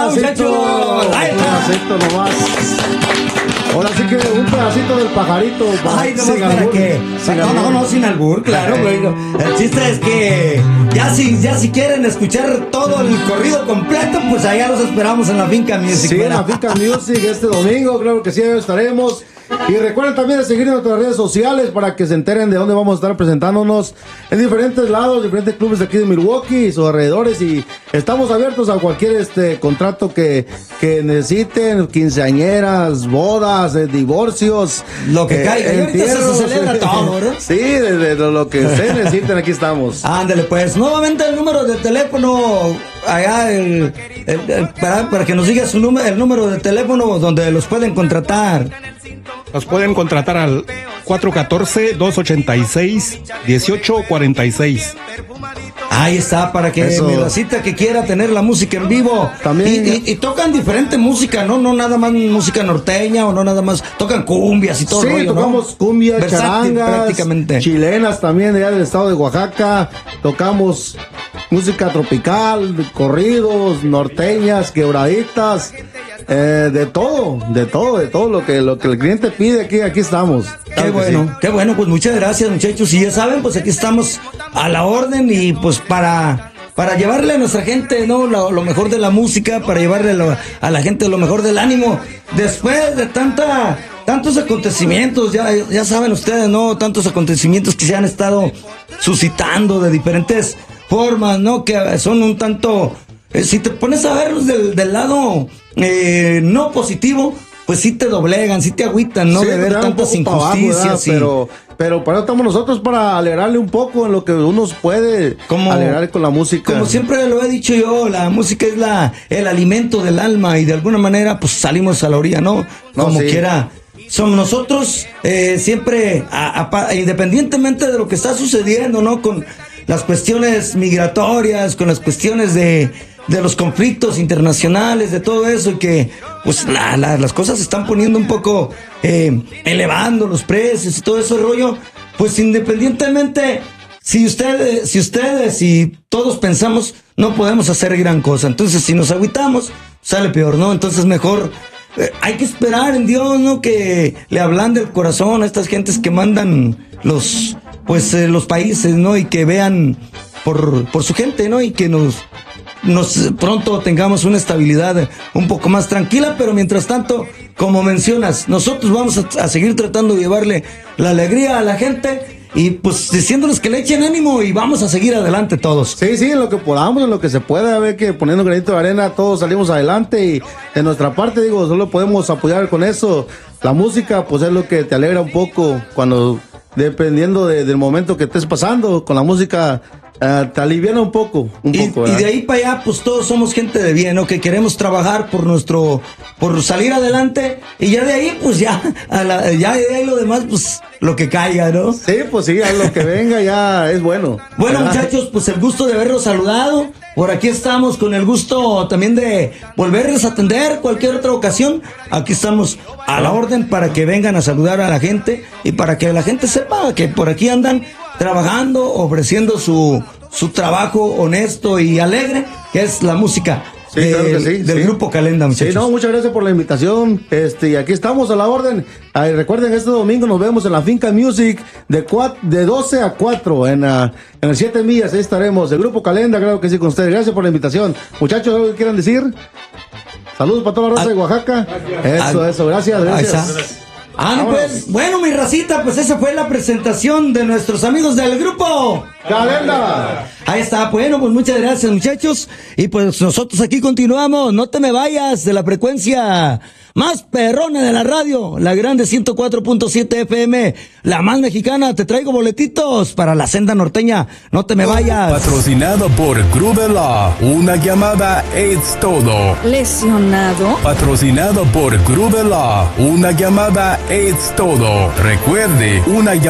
está, muchachos. Un pedacito nomás. Ahora sí que un pedacito del pajarito. Ay, no, para que. No, sin albur, claro. Bueno, el chiste es que ya si quieren escuchar todo el corrido completo, pues allá los esperamos en la Finca Music. Sí, en la Finca Music este domingo, claro que sí, ahí estaremos. Y recuerden también de seguir en nuestras redes sociales para que se enteren de dónde vamos a estar presentándonos en diferentes lados, diferentes clubes de aquí de Milwaukee y sus alrededores. Y estamos abiertos a cualquier contrato que necesiten, quinceañeras, bodas, divorcios, lo que caiga. Entierros, se celebra todo, ¿verdad? Sí, de lo que ustedes necesiten, aquí estamos. Ándale, pues, nuevamente el número de teléfono, allá para que nos diga el número de teléfono donde los pueden contratar. Nos pueden contratar al 414-286-1846. Ahí está, para que mi racita que quiera tener la música en vivo. También. Y tocan diferente música, ¿no? No nada más música norteña o no nada más. Tocan cumbias y todo. Sí, rollo, tocamos ¿no? cumbias, versátil, charangas, prácticamente. Chilenas también, allá del estado de Oaxaca. Tocamos música tropical, corridos, norteñas, quebraditas. De todo lo que el cliente pide, aquí estamos. Qué bueno, pues muchas gracias, muchachos. Y ya saben, pues aquí estamos a la orden y pues para llevarle a nuestra gente, ¿no? Lo mejor de la música, para llevarle a la gente lo mejor del ánimo. Después de tantos acontecimientos, ya saben ustedes, ¿no? Tantos acontecimientos que se han estado suscitando de diferentes formas, ¿no? Que son un tanto... si te pones a verlos del lado no positivo, pues sí te doblegan, sí te agüitan, ¿no? Sí, de ver tantas injusticias. Pero para eso estamos nosotros, para alegrarle un poco en lo que uno puede alegrar con la música. Como siempre lo he dicho yo, la música es el alimento del alma y de alguna manera pues salimos a la orilla, ¿no? Como quiera. Somos nosotros siempre, independientemente de lo que está sucediendo, ¿no? Con las cuestiones migratorias, con las cuestiones de los conflictos internacionales, de todo eso, y que pues las cosas se están poniendo un poco elevando los precios y todo ese rollo, pues independientemente, si ustedes y todos pensamos, no podemos hacer gran cosa. Entonces si nos agüitamos, sale peor, ¿no? Entonces mejor hay que esperar en Dios, ¿no? Que le ablande el corazón a estas gentes que mandan los países, ¿no? Y que vean por su gente, ¿no? Y que nos pronto tengamos una estabilidad un poco más tranquila, pero mientras tanto, como mencionas, nosotros vamos a seguir tratando de llevarle la alegría a la gente y pues diciéndoles que le echen ánimo y vamos a seguir adelante todos. Sí, en lo que podamos, en lo que se pueda, a ver que poniendo granito de arena todos salimos adelante y de nuestra parte, digo, solo podemos apoyar con eso. La música pues es lo que te alegra un poco cuando, dependiendo del momento que estés pasando, con la música te aliviana un poco. Y de ahí para allá, pues todos somos gente de bien, ¿no? Que queremos trabajar por salir adelante, y ya de ahí, pues ya de ahí lo demás, pues lo que caiga, ¿no? Sí, pues sí, a lo que venga ya es bueno. Bueno, muchachos, pues el gusto de haberlos saludado. Por aquí estamos con el gusto también de volverles a atender cualquier otra ocasión. Aquí estamos a la orden para que vengan a saludar a la gente y para que la gente sepa que por aquí andan trabajando, ofreciendo su trabajo honesto y alegre, que es la música. Sí, claro que sí, del Grupo Calenda, muchachos. Sí, muchas gracias por la invitación. Y aquí estamos a la orden. Recuerden, este domingo nos vemos en la Finca Music de 12 a 4 en el 7 millas. Ahí estaremos. El Grupo Calenda, claro que sí, con ustedes. Gracias por la invitación. Muchachos, ¿algo que quieran decir? Saludos para toda la raza de Oaxaca. Eso, gracias. Pues, bueno, mi racita, pues esa fue la presentación de nuestros amigos del Grupo Calenda. Ahí está, bueno, pues muchas gracias, muchachos. Y pues nosotros aquí continuamos. No te me vayas de la frecuencia más perrona de la radio, la grande 104.7 FM, la más mexicana. Te traigo boletitos para la senda norteña. No te me vayas. Patrocinado por Grubela. Una llamada es todo. ¿Lesionado? Patrocinado por Grubela. Una llamada es todo. Recuerde, una llamada